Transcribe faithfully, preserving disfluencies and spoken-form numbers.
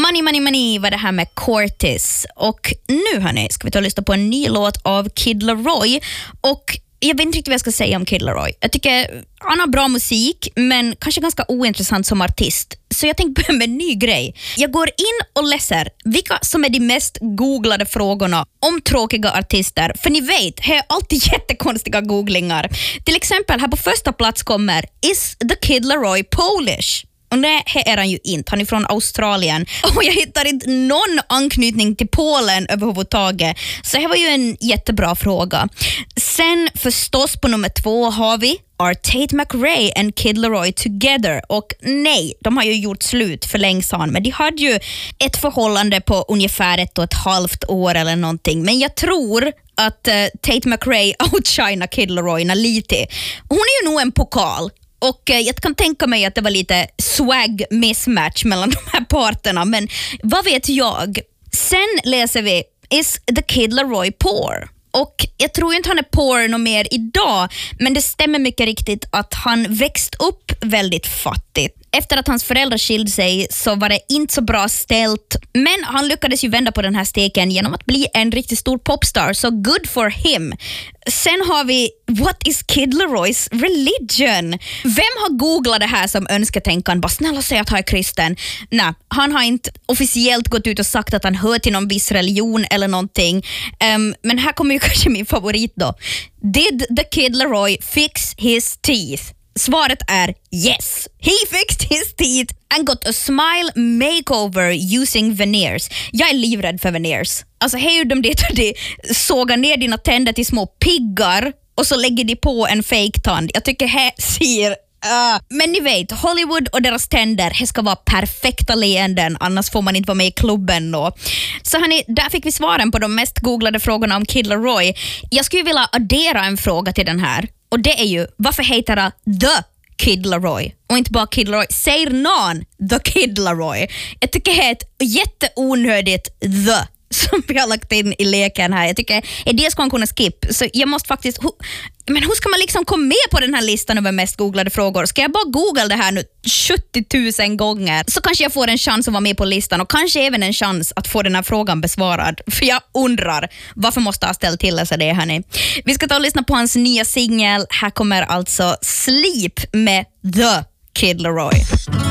Money, money, money var det här med Cortis. Och nu hörni, ska vi ta och lyssna på en ny låt av Kid Laroi. Och jag vet inte riktigt vad jag ska säga om Kid Laroi. Jag tycker han har bra musik, men kanske ganska ointressant som artist. Så jag tänkte börja med en ny grej. Jag går in och läser vilka som är de mest googlade frågorna om tråkiga artister. För ni vet, här är alltid jättekonstiga googlingar. Till exempel här på första plats kommer Is the Kid Laroi Polish? Och nej, här är han ju inte. Han är från Australien. Och jag hittar inte någon anknytning till Polen överhuvudtaget. Så det var ju en jättebra fråga. Sen förstås på nummer två har vi Are Tate McRae and Kid Laroi together? Och nej, de har ju gjort slut för länge sedan. Men de hade ju ett förhållande på ungefär ett och ett halvt år eller någonting. Men jag tror att uh, Tate McRae outshina Kid Laroi lite. Hon är ju nog en pokal. Och eh, jag kan tänka mig att det var lite swag mismatch mellan de här parterna. Men vad vet jag? Sen läser vi Is the Kid Laroi poor? Och jag tror inte han är poor något mer idag. Men det stämmer mycket riktigt att han växt upp väldigt fattigt. Efter att hans föräldrar skilde sig så var det inte så bra ställt. Men han lyckades ju vända på den här steken genom att bli en riktigt stor popstar. Så good for him. Sen har vi What is Kid Larois religion? Vem har googlat det här som önsketänkan? Bara snälla säg att han är kristen. Nej, han har inte officiellt gått ut och sagt att han hör till någon viss religion eller någonting. Um, men här kommer ju kanske min favorit då. Did the Kid Laroi fix his teeth? Svaret är yes. He fixed his teeth and got a smile makeover using veneers. Jag är livrädd för veneers. Alltså hej de det de sågar ner dina tänder till små piggar och så lägger de på en fake tand. Jag tycker här ser Uh, men ni vet, Hollywood och deras tänder här ska vara perfekta leenden, annars får man inte vara med i klubben då. Så hörni, där fick vi svaren på de mest googlade frågorna om Kid Laroi. Jag skulle vilja addera en fråga till den här. Och det är ju, varför heter det The Kid Laroi? Och inte bara Kid Laroi, säger någon The Kid Laroi? Jag tycker det är ett jätteonödigt The som vi har lagt in i leken här. Jag tycker det ska man kunna skip. Så jag måste faktiskt... Ho, men hur ska man liksom komma med på den här listan över mest googlade frågor? Ska jag bara googla det här nu sjuttio tusen gånger så kanske jag får en chans att vara med på listan och kanske även en chans att få den här frågan besvarad. För jag undrar, varför måste jag ställa till sig det här nu? Vi ska ta och lyssna på hans nya singel. Här kommer alltså Sleep med The Kid Laroi.